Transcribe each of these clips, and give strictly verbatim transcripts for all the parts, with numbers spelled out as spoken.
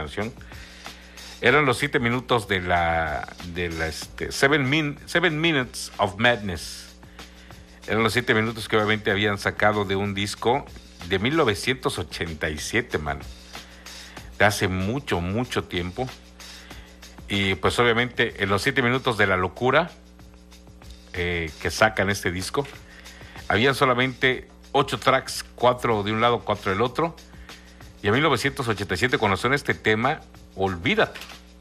canción. Eran los siete minutos de la, de la este, seven, min, seven Minutes of Madness. Eran los siete minutos que obviamente habían sacado de un disco de mil novecientos ochenta y siete, man. De hace mucho, mucho tiempo. Y pues obviamente en los siete minutos de la locura eh, que sacan este disco, habían solamente ocho tracks, cuatro de un lado, cuatro del otro. Y en mil novecientos ochenta y siete, cuando suena este tema, olvídate.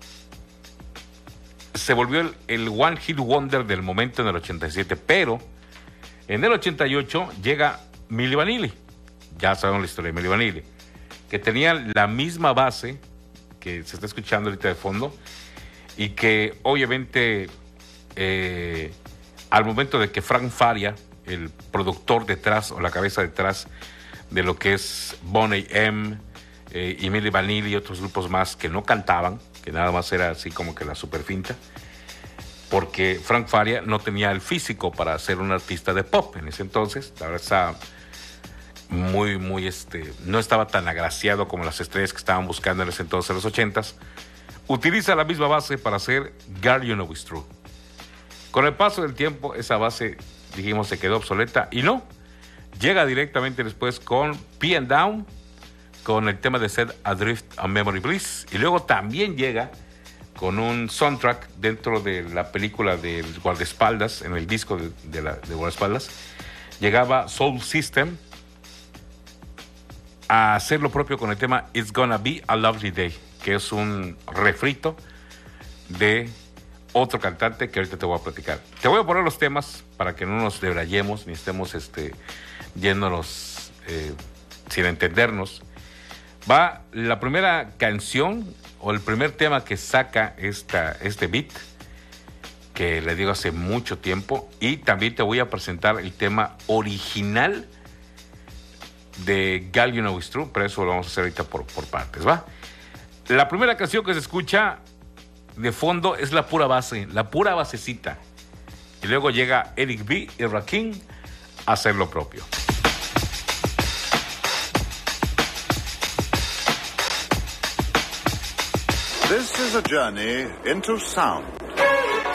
Se volvió el, el One Hit Wonder del momento en el ochenta y siete, pero en el ochenta y ocho llega Milli Vanilli. Ya sabemos la historia de Milli Vanilli, que tenía la misma base que se está escuchando ahorita de fondo, y que obviamente eh, al momento de que Frank Faria, el productor detrás o la cabeza detrás de lo que es Boney M eh, y Milli Vanilli y otros grupos más que no cantaban, que nada más era así como que la superfinta, porque Frank Faria no tenía el físico para ser un artista de pop en ese entonces. La verdad está muy, muy, este, no estaba tan agraciado como las estrellas que estaban buscando en ese entonces, en los ochentas. Utiliza la misma base para hacer Girl You Know It's True. Con el paso del tiempo, esa base, dijimos, se quedó obsoleta, y no, llega directamente después con P and Down, con el tema de Set Adrift a Memory Bliss, y luego también llega con un soundtrack dentro de la película de Guardaespaldas, en el disco de, de, la, de Guardaespaldas. Llegaba Soul System a hacer lo propio con el tema It's Gonna Be a Lovely Day, que es un refrito de otro cantante que ahorita te voy a platicar. Te voy a poner los temas para que no nos debrayemos ni estemos este, yéndonos eh, sin entendernos. Va la primera canción o el primer tema que saca esta, este beat, que le digo hace mucho tiempo, y también te voy a presentar el tema original de Girl You Know It's True, pero eso lo vamos a hacer ahorita por, por partes, ¿va? La primera canción que se escucha de fondo es la pura base, la pura basecita. Y luego llega Eric B. y Rakim a hacer lo propio. This is a journey into sound.